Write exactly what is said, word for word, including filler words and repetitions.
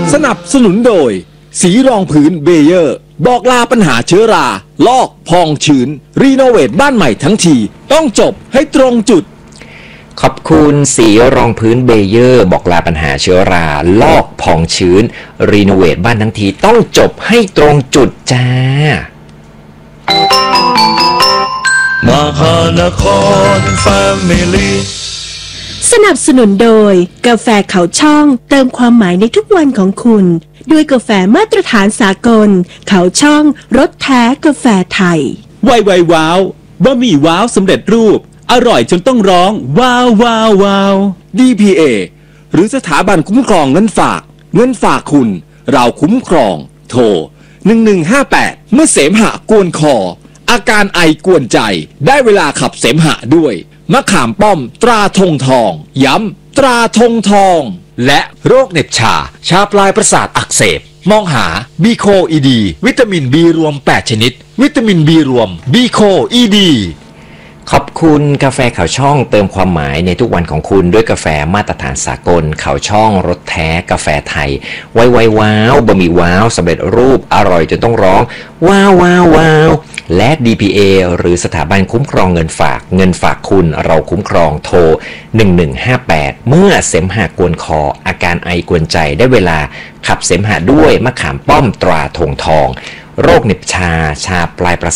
สนับสนุนโดยสีรองพื้นเบเยอร์บอกลาปัญหาเชื้อราลอกพองชื้นรีโนเวทบ้านใหม่ทั้งทีต้องจบให้ตรงจุดขอบคุณสีรองพื้นเบเยอร์บอกลาปัญหาเชื้อราลอกพองชื้นรีโนเวทบ้านทั้งทีต้องจบให้ตรงจุดจ้ามหานครแฟมิลี่สนับสนุนโดยกาแฟเขาช่องเติมความหมายในทุกวันของคุณด้วยกาแฟมาตรฐานสากลเขาช่องรสแท้กาแฟไทยไวไวว้าวบะหมี่ว้าวสำเร็จรูปอร่อยจนต้องร้องว้าวว้าวว้าวดี พี เอ หรือสถาบันคุ้มครองเงินฝากเงินฝากคุณเราคุ้มครองโทรหนึ่งหนึ่งห้าแปดเมื่อเสมหะกวนคออาการไอกวนใจได้เวลาขับเสมหะด้วยมะขามป้อมตราธงทองย้ำตราธงทองและโรคเหน็บชาชาปลายประสาทอักเสบมองหาบีโคอีดีวิตามินบีรวมแปดชนิดวิตามินบีรวมบีโคอีดีขอบคุณกาแฟเขาช่องเติมความหมายในทุกวันของคุณด้วยกาแฟมาตรฐานสากลเขาช่องรสแท้กาแฟไทยไวไวว้าวบะหมี่ว้าวสำเร็จรูปอร่อยจนต้องร้องว้าวว้าวว้าวและ ดี พี เอ หรือสถาบันคุ้มครองเงินฝากเงินฝากคุณเราคุ้มครองโทรหนึ่งหนึ่งห้าแปดเมื่อเสมหะกวนคออาการไอกวนใจได้เวลาขับเสมหะด้วยมะขามป้อมตราธงทองโรคเหน็บชาชาปลายประ